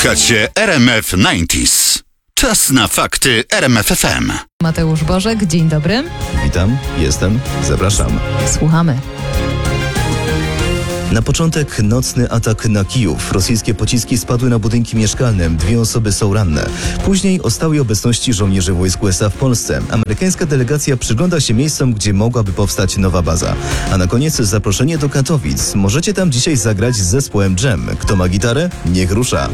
Słuchacie RMF 90s. Czas na fakty RMF FM. Mateusz Bożek, dzień dobry. Witam, jestem, zapraszam. Słuchamy. Na początek nocny atak na Kijów. Rosyjskie pociski spadły na budynki mieszkalne. 2 osoby są ranne. Później o stałej obecności żołnierzy wojsk USA w Polsce. Amerykańska delegacja przygląda się miejscom, gdzie mogłaby powstać nowa baza. A na koniec zaproszenie do Katowic. Możecie tam dzisiaj zagrać z zespołem Dżem. Kto ma gitarę? Niech rusza.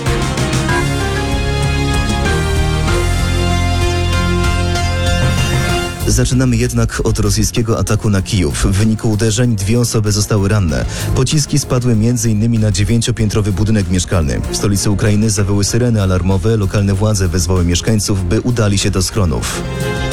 Zaczynamy jednak od rosyjskiego ataku na Kijów. W wyniku uderzeń 2 osoby zostały ranne. Pociski spadły m.in. na 9-piętrowy budynek mieszkalny. W stolicy Ukrainy zawyły syreny alarmowe. Lokalne władze wezwały mieszkańców, by udali się do schronów.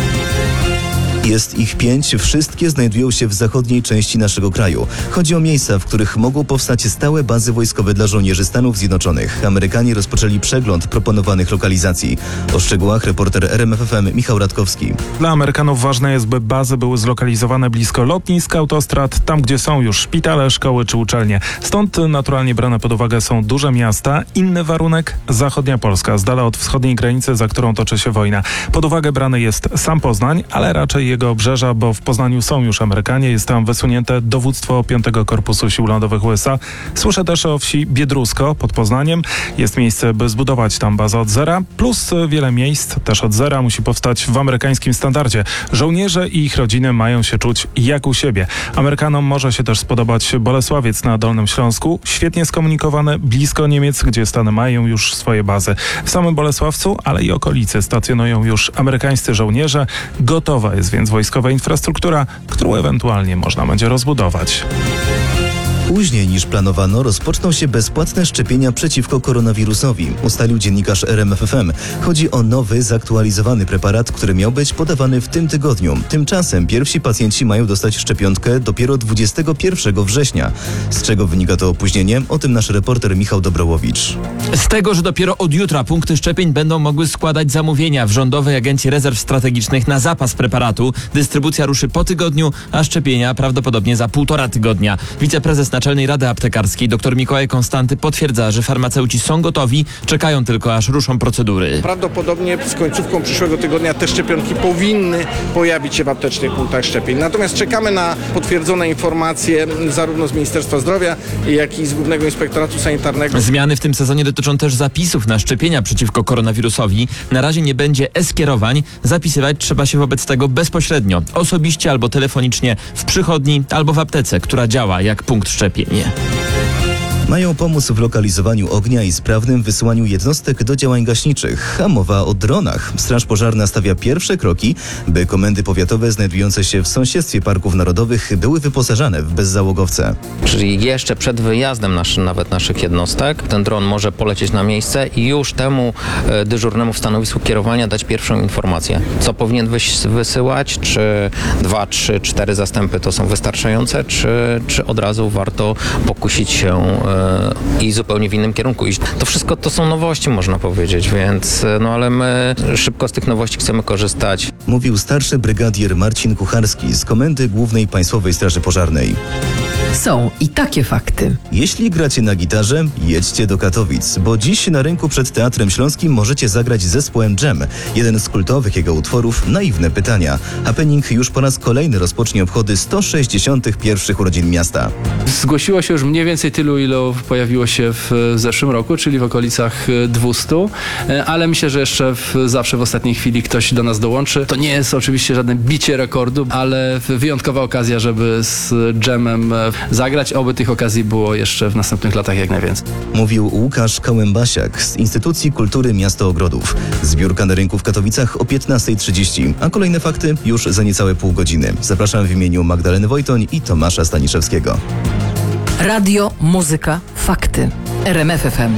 Jest ich 5, wszystkie znajdują się w zachodniej części naszego kraju. Chodzi o miejsca, w których mogą powstać stałe bazy wojskowe dla żołnierzy Stanów Zjednoczonych. Amerykanie rozpoczęli przegląd proponowanych lokalizacji. O szczegółach reporter RMF FM Michał Radkowski. Dla Amerykanów ważne jest, by bazy były zlokalizowane blisko lotnisk, autostrad, tam gdzie są już szpitale, szkoły czy uczelnie. Stąd naturalnie brane pod uwagę są duże miasta. Inny warunek – zachodnia Polska, z dala od wschodniej granicy, za którą toczy się wojna. Pod uwagę brany jest sam Poznań, ale raczej jego obrzeża, bo w Poznaniu są już Amerykanie, jest tam wysunięte dowództwo 5. Korpusu Sił Lądowych USA. Słyszę też o wsi Biedrusko pod Poznaniem. Jest miejsce, by zbudować tam bazę od zera, plus wiele miejsc też od zera musi powstać w amerykańskim standardzie. Żołnierze i ich rodziny mają się czuć jak u siebie. Amerykanom może się też spodobać Bolesławiec na Dolnym Śląsku, świetnie skomunikowany, blisko Niemiec, gdzie Stany mają już swoje bazy. W samym Bolesławcu, ale i okolicy stacjonują już amerykańscy żołnierze. Gotowa jest więc wojskowa infrastruktura, którą ewentualnie można będzie rozbudować. Później niż planowano rozpoczną się bezpłatne szczepienia przeciwko koronawirusowi, ustalił dziennikarz RMF FM. Chodzi o nowy, zaktualizowany preparat, który miał być podawany w tym tygodniu. Tymczasem pierwsi pacjenci mają dostać szczepionkę dopiero 21 września. Z czego wynika to opóźnienie? O tym nasz reporter Michał Dobrołowicz. Z tego, że dopiero od jutra punkty szczepień będą mogły składać zamówienia w Rządowej Agencji Rezerw Strategicznych na zapas preparatu. Dystrybucja ruszy po tygodniu, a szczepienia prawdopodobnie za 1,5 tygodnia. Wiceprezes Naczelnej Rady Aptekarskiej dr Mikołaj Konstanty potwierdza, że farmaceuci są gotowi, czekają tylko aż ruszą procedury. Prawdopodobnie z końcówką przyszłego tygodnia te szczepionki powinny pojawić się w aptecznych punktach szczepień. Natomiast czekamy na potwierdzone informacje zarówno z Ministerstwa Zdrowia, jak i z Głównego Inspektoratu Sanitarnego. Zmiany w tym sezonie dotyczą też zapisów na szczepienia przeciwko koronawirusowi. Na razie nie będzie e-skierowań. Zapisywać trzeba się wobec tego bezpośrednio, osobiście albo telefonicznie w przychodni albo w aptece, która działa jak punkt szczepień. Mają pomóc w lokalizowaniu ognia i sprawnym wysyłaniu jednostek do działań gaśniczych. A mowa o dronach. Straż Pożarna stawia pierwsze kroki, by komendy powiatowe znajdujące się w sąsiedztwie parków narodowych były wyposażane w bezzałogowce. Czyli jeszcze przed wyjazdem naszych jednostek ten dron może polecieć na miejsce i już temu dyżurnemu w stanowisku kierowania dać pierwszą informację. Co powinien wysyłać, czy 2, 3, 4 zastępy to są wystarczające, czy od razu warto pokusić się i zupełnie w innym kierunku iść. To wszystko to są nowości, można powiedzieć, więc ale my szybko z tych nowości chcemy korzystać. Mówił starszy brygadier Marcin Kucharski z Komendy Głównej Państwowej Straży Pożarnej. Są i takie fakty. Jeśli gracie na gitarze, jedźcie do Katowic, bo dziś na rynku przed Teatrem Śląskim możecie zagrać z zespołem Dżem. Jeden z kultowych jego utworów, Naiwne pytania. Happening już po raz kolejny rozpocznie obchody 161 urodzin miasta. Zgłosiło się już mniej więcej tylu, ile pojawiło się w zeszłym roku, czyli w okolicach 200, ale myślę, że jeszcze zawsze w ostatniej chwili ktoś do nas dołączy. To nie jest oczywiście żadne bicie rekordu, ale wyjątkowa okazja, żeby z Dżemem zagrać. Oby tych okazji było jeszcze w następnych latach jak najwięcej. Mówił Łukasz Kałębasiak z Instytucji Kultury Miasto Ogrodów. Zbiórka na rynku w Katowicach o 15:30, a kolejne fakty już za niecałe pół godziny. Zapraszam w imieniu Magdaleny Wojtoń i Tomasza Staniszewskiego. Radio, muzyka, fakty. RMF FM.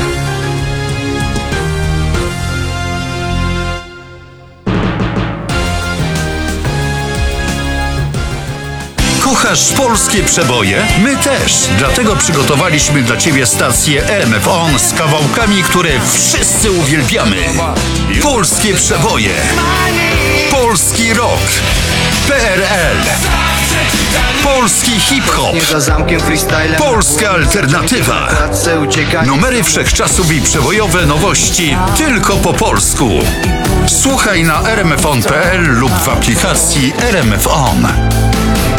Kochasz polskie przeboje? My też. Dlatego przygotowaliśmy dla Ciebie stację RMF On z kawałkami, które wszyscy uwielbiamy. Polskie przeboje. Polski rock. PRL. Polski hip-hop. Polska alternatywa. Numery wszechczasów i przebojowe nowości tylko po polsku. Słuchaj na rmfon.pl lub w aplikacji RMF On.